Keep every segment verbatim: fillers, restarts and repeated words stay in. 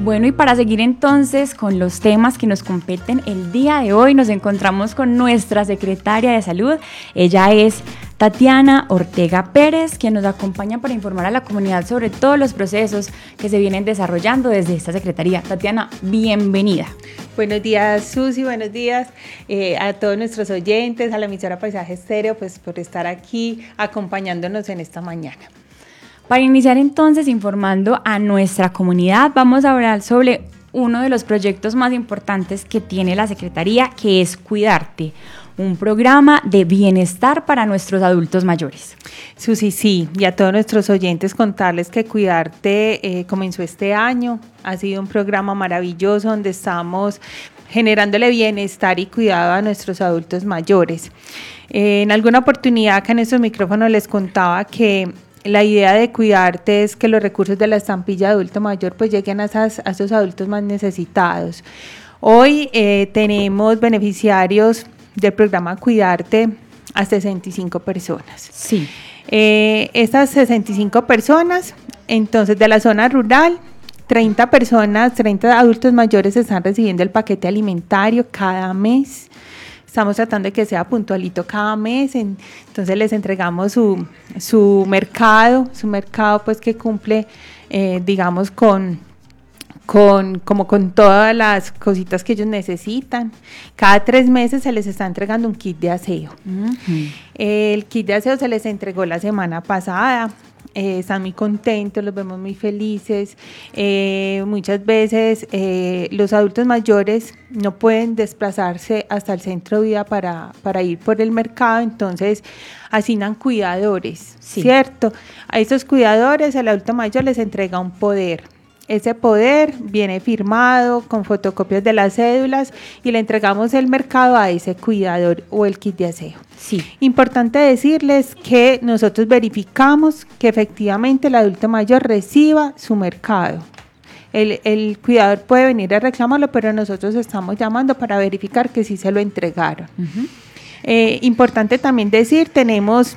Bueno, y para seguir entonces con los temas que nos competen el día de hoy, nos encontramos con nuestra secretaria de Salud. Ella es Tatiana Ortega Pérez, quien nos acompaña para informar a la comunidad sobre todos los procesos que se vienen desarrollando desde esta secretaría. Tatiana, bienvenida. Buenos días, Susi, buenos días eh, a todos nuestros oyentes, a la emisora Paisaje Estéreo, pues por estar aquí acompañándonos en esta mañana. Para iniciar entonces informando a nuestra comunidad, vamos a hablar sobre uno de los proyectos más importantes que tiene la Secretaría, que es Cuidarte, un programa de bienestar para nuestros adultos mayores. Susi, sí, y a todos nuestros oyentes contarles que Cuidarte eh, comenzó este año, ha sido un programa maravilloso donde estamos generándole bienestar y cuidado a nuestros adultos mayores. Eh, en alguna oportunidad acá en estos micrófonos les contaba que la idea de Cuidarte es que los recursos de la estampilla de adulto mayor pues lleguen a, esas, a esos adultos más necesitados. Hoy eh, tenemos beneficiarios del programa Cuidarte a sesenta y cinco personas. Sí. Eh, estas sesenta y cinco personas, entonces de la zona rural, treinta personas, treinta adultos mayores están recibiendo el paquete alimentario cada mes. Estamos tratando de que sea puntualito cada mes, entonces les entregamos su, su mercado, su mercado pues que cumple, eh, digamos, con, con, como con todas las cositas que ellos necesitan. Cada tres meses se les está entregando un kit de aseo. Uh-huh. El kit de aseo se les entregó la semana pasada. Eh, están muy contentos, los vemos muy felices. Eh, muchas veces eh, los adultos mayores no pueden desplazarse hasta el centro de vida para, para ir por el mercado, entonces asignan cuidadores, sí. ¿Cierto? A esos cuidadores el adulto mayor les entrega un poder. Ese poder viene firmado con fotocopias de las cédulas y le entregamos el mercado a ese cuidador o el kit de aseo. Sí. Importante decirles que nosotros verificamos que efectivamente el adulto mayor reciba su mercado. El, el cuidador puede venir a reclamarlo, pero nosotros estamos llamando para verificar que sí se lo entregaron. Uh-huh. Eh, importante también decir, tenemos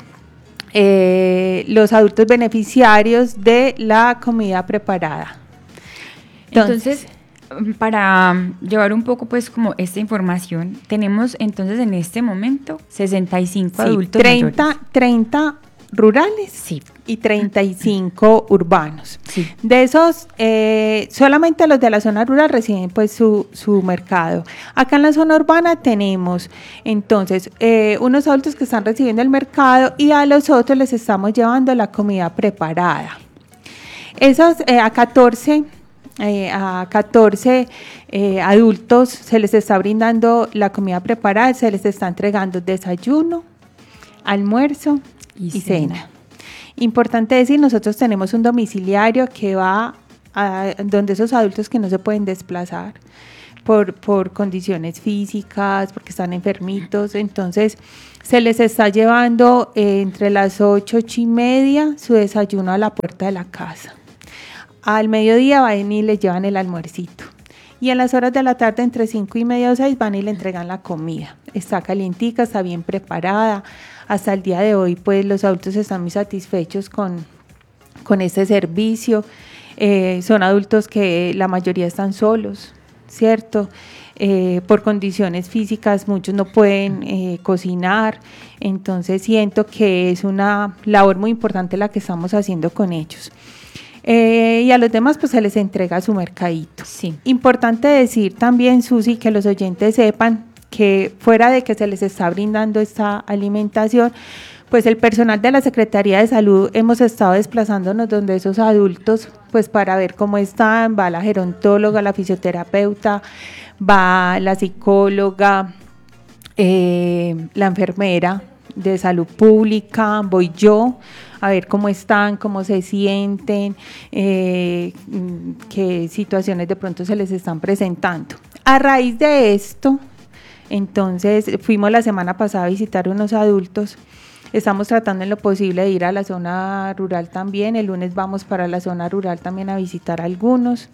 eh, los adultos beneficiarios de la comida preparada. Entonces, entonces, para llevar un poco pues como esta información, tenemos entonces en este momento sesenta y cinco sí, adultos treinta, mayores. treinta rurales sí. y treinta y cinco urbanos. Sí. De esos, eh, solamente los de la zona rural reciben pues su, su mercado. Acá en la zona urbana tenemos entonces eh, unos adultos que están recibiendo el mercado y a los otros les estamos llevando la comida preparada. Esos eh, a catorce... Eh, a catorce eh, adultos se les está brindando la comida preparada, se les está entregando desayuno, almuerzo y, y cena. cena. Importante decir, nosotros tenemos un domiciliario que va a donde esos adultos que no se pueden desplazar por, por condiciones físicas, porque están enfermitos, entonces se les está llevando eh, entre las ocho, ocho y media su desayuno a la puerta de la casa. Al mediodía van y les llevan el almuercito. Y en las horas de la tarde, entre cinco y media o seis, van y le entregan la comida. Está calientica, está bien preparada. Hasta el día de hoy, pues, los adultos están muy satisfechos con, con este servicio. Eh, son adultos que la mayoría están solos, ¿cierto? Eh, por condiciones físicas, muchos no pueden eh, cocinar. Entonces, siento que es una labor muy importante la que estamos haciendo con ellos. Eh, y a los demás pues se les entrega su mercadito. Sí. Importante decir también, Susi, que los oyentes sepan que fuera de que se les está brindando esta alimentación, pues el personal de la Secretaría de Salud hemos estado desplazándonos donde esos adultos pues para ver cómo están, va la gerontóloga, la fisioterapeuta, va la psicóloga, eh, la enfermera de salud pública, voy yo a ver cómo están, cómo se sienten, eh, qué situaciones de pronto se les están presentando. A raíz de esto, entonces fuimos la semana pasada a visitar unos adultos, estamos tratando en lo posible de ir a la zona rural también, el lunes vamos para la zona rural también a visitar a algunos,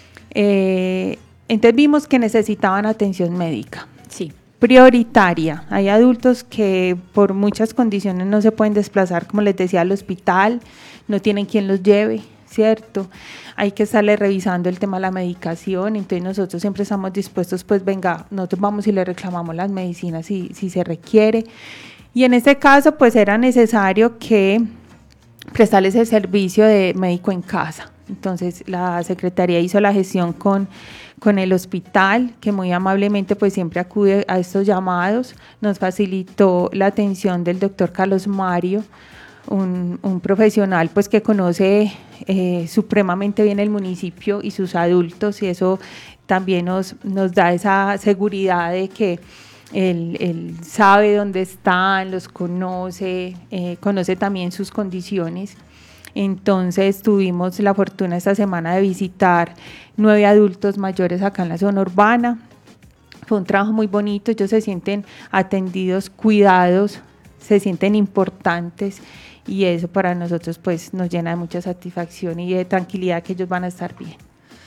eh, entonces vimos que necesitaban atención médica. Sí. Prioritaria. Hay adultos que por muchas condiciones no se pueden desplazar, como les decía, al hospital, no tienen quien los lleve, ¿cierto? Hay que estarle revisando el tema de la medicación, entonces nosotros siempre estamos dispuestos, pues venga, nosotros vamos y le reclamamos las medicinas si, si se requiere. Y en este caso, pues era necesario que prestarles el servicio de médico en casa. Entonces la Secretaría hizo la gestión con, con el hospital, que muy amablemente pues siempre acude a estos llamados. Nos facilitó la atención del doctor Carlos Mario, un, un profesional pues que conoce eh, supremamente bien el municipio y sus adultos, y eso también nos, nos da esa seguridad de que Él, él sabe dónde están, los conoce, eh, conoce también sus condiciones. Entonces tuvimos la fortuna esta semana de visitar nueve adultos mayores acá en la zona urbana. Fue un trabajo muy bonito, ellos se sienten atendidos, cuidados, se sienten importantes, y eso para nosotros pues nos llena de mucha satisfacción y de tranquilidad que ellos van a estar bien.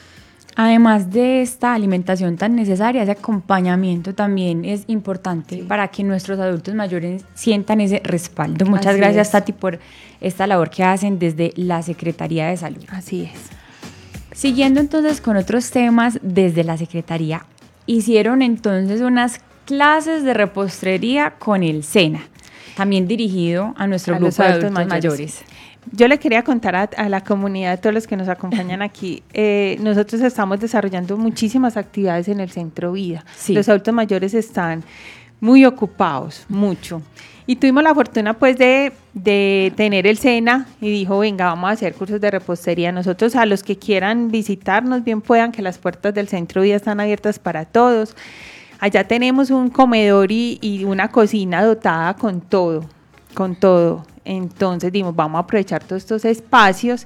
Además de esta alimentación tan necesaria, ese acompañamiento también es importante, sí, para que nuestros adultos mayores sientan ese respaldo. Muchas Así gracias, es. Tati, por esta labor que hacen desde la Secretaría de Salud. Así es. Siguiendo entonces con otros temas, desde la Secretaría hicieron entonces unas clases de repostería con el SENA, también dirigido a nuestro a grupo de adultos mayores. mayores. Yo le quería contar a, a la comunidad, a todos los que nos acompañan aquí, eh, nosotros estamos desarrollando muchísimas actividades en el Centro Vida. Sí. Los adultos mayores están muy ocupados, mucho. Y tuvimos la fortuna pues de, de tener el SENA y dijo, venga, vamos a hacer cursos de repostería. Nosotros, a los que quieran visitarnos, bien puedan, que las puertas del Centro Vida están abiertas para todos. Allá tenemos un comedor y, y una cocina dotada con todo, con todo. Entonces dijimos, vamos a aprovechar todos estos espacios,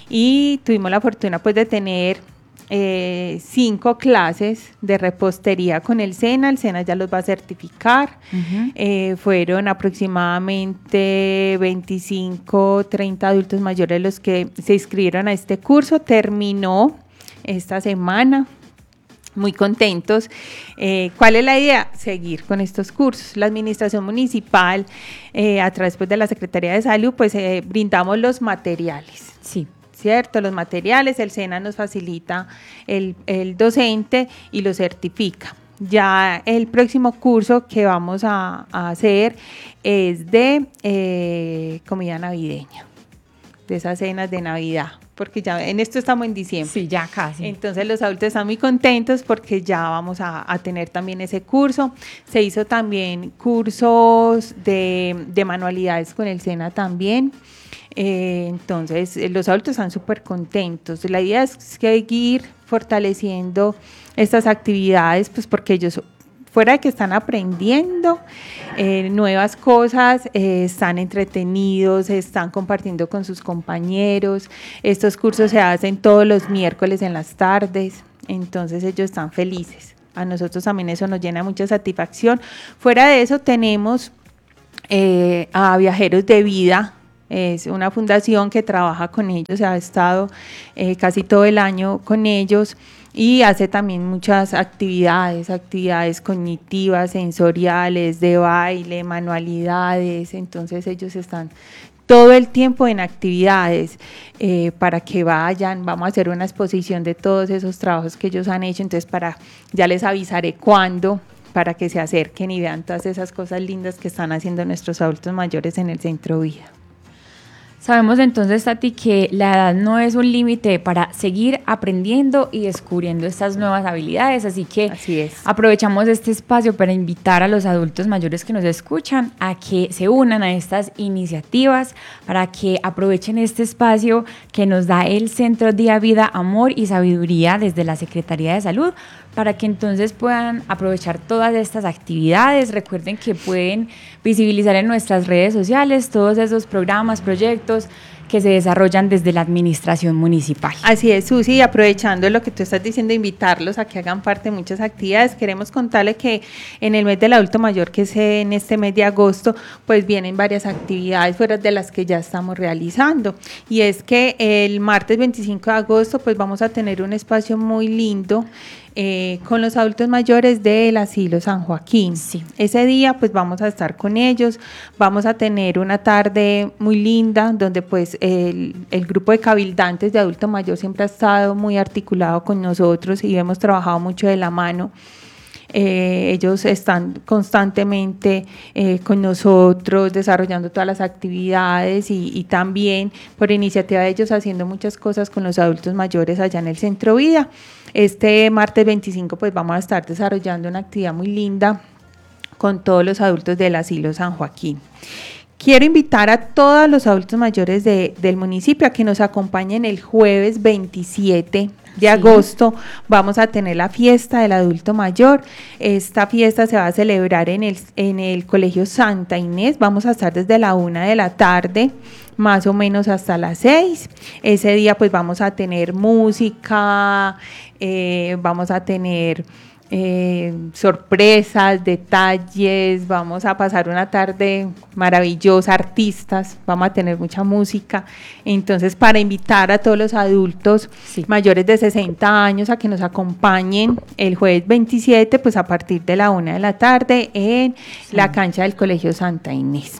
y tuvimos la fortuna pues de tener eh, cinco clases de repostería con el SENA. El SENA ya los va a certificar. Uh-huh. eh, fueron aproximadamente veinticinco, treinta adultos mayores los que se inscribieron a este curso. Terminó esta semana. Muy contentos. Eh, ¿Cuál es la idea? Seguir con estos cursos. La administración municipal, eh, a través pues, de la Secretaría de Salud, pues eh, brindamos los materiales. Sí. ¿Cierto? Los materiales, el SENA nos facilita el, el docente y lo certifica. Ya el próximo curso que vamos a, a hacer es de eh, comida navideña, de esas cenas de Navidad, porque ya en esto estamos en diciembre. Sí, ya casi. Entonces los adultos están muy contentos porque ya vamos a, a tener también ese curso. Se hizo también cursos de, de manualidades con el SENA también. Eh, entonces los adultos están súper contentos. La idea es seguir fortaleciendo estas actividades, pues porque ellos, fuera de que están aprendiendo eh, nuevas cosas, eh, están entretenidos, están compartiendo con sus compañeros. Estos cursos se hacen todos los miércoles en las tardes, entonces ellos están felices. A nosotros también eso nos llena mucha satisfacción. Fuera de eso tenemos eh, a Viajeros de Vida. Es una fundación que trabaja con ellos, ha estado eh, casi todo el año con ellos, y hace también muchas actividades, actividades cognitivas, sensoriales, de baile, manualidades. Entonces ellos están todo el tiempo en actividades eh, para que vayan. Vamos a hacer una exposición de todos esos trabajos que ellos han hecho, entonces para ya les avisaré cuándo, para que se acerquen y vean todas esas cosas lindas que están haciendo nuestros adultos mayores en el Centro Vida. Sabemos entonces, Tati, que la edad no es un límite para seguir aprendiendo y descubriendo estas nuevas habilidades, así que así es. Aprovechamos este espacio para invitar a los adultos mayores que nos escuchan a que se unan a estas iniciativas, para que aprovechen este espacio que nos da el Centro Día Vida, Amor y Sabiduría desde la Secretaría de Salud, para que entonces puedan aprovechar todas estas actividades. Recuerden que pueden visibilizar en nuestras redes sociales todos esos programas, proyectos que se desarrollan desde la administración municipal. Así es, Susi, aprovechando lo que tú estás diciendo, invitarlos a que hagan parte de muchas actividades. Queremos contarles que en el mes del adulto mayor, que es en este mes de agosto, pues vienen varias actividades fuera de las que ya estamos realizando, y es que el martes veinticinco de agosto pues vamos a tener un espacio muy lindo Eh, con los adultos mayores del Asilo San Joaquín. Sí. Ese día pues vamos a estar con ellos, vamos a tener una tarde muy linda donde pues el, el grupo de cabildantes de adulto mayor siempre ha estado muy articulado con nosotros y hemos trabajado mucho de la mano. Eh, ellos están constantemente eh, con nosotros desarrollando todas las actividades y, y también por iniciativa de ellos haciendo muchas cosas con los adultos mayores allá en el Centro Vida. Este martes veinticinco pues vamos a estar desarrollando una actividad muy linda con todos los adultos del Asilo San Joaquín. Quiero invitar a todos los adultos mayores de, del municipio a que nos acompañen el jueves veintisiete de agosto. Vamos a tener la fiesta del adulto mayor. Esta fiesta se va a celebrar en el, en el Colegio Santa Inés. Vamos a estar desde la una de la tarde más o menos hasta las seis. Ese día pues vamos a tener música, eh, vamos a tener Eh, sorpresas, detalles, vamos a pasar una tarde maravillosa, artistas, vamos a tener mucha música. Entonces, para invitar a todos los adultos sí. mayores de sesenta años a que nos acompañen el jueves veintisiete, pues a partir de la una de la tarde en sí. la cancha del Colegio Santa Inés.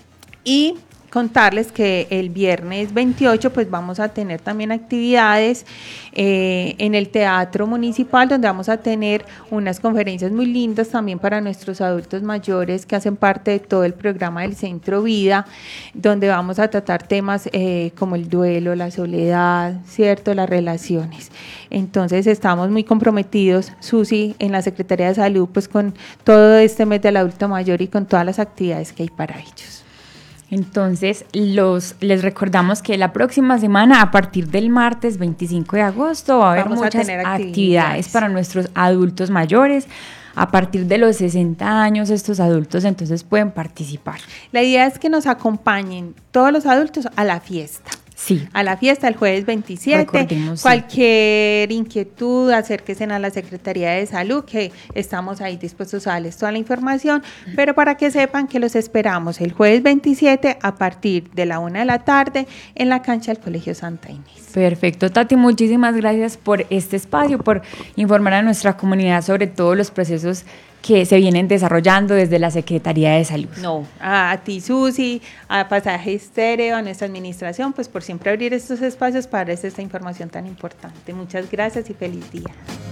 Y contarles que el viernes veintiocho pues vamos a tener también actividades eh, en el Teatro Municipal, donde vamos a tener unas conferencias muy lindas también para nuestros adultos mayores que hacen parte de todo el programa del Centro Vida, donde vamos a tratar temas eh, como el duelo, la soledad, ¿cierto?, las relaciones. Entonces estamos muy comprometidos, Susi, en la Secretaría de Salud, pues con todo este mes del adulto mayor y con todas las actividades que hay para ellos. Entonces, los, les recordamos que la próxima semana, a partir del martes veinticinco de agosto, va a haber Vamos muchas a actividades. actividades para nuestros adultos mayores. A partir de los sesenta años, estos adultos entonces pueden participar. La idea es que nos acompañen todos los adultos a la fiesta. Sí. A la fiesta el jueves veintisiete. Recordemos, cualquier sí. inquietud, acérquense a la Secretaría de Salud, que estamos ahí dispuestos a darles toda la información, pero para que sepan que los esperamos el jueves veintisiete a partir de la una de la tarde en la cancha del Colegio Santa Inés. Perfecto, Tati, muchísimas gracias por este espacio, por informar a nuestra comunidad sobre todos los procesos que se vienen desarrollando desde la Secretaría de Salud. No, a, a ti, Susi, a Pasaje Estéreo, a nuestra administración, pues por siempre abrir estos espacios para darles esta información tan importante. Muchas gracias y feliz día.